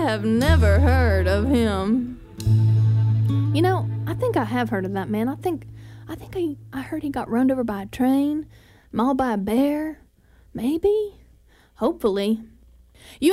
have never heard of him. You know, I think I have heard of that man. I think I heard he got run over by a train, mauled by a bear. Maybe? Hopefully.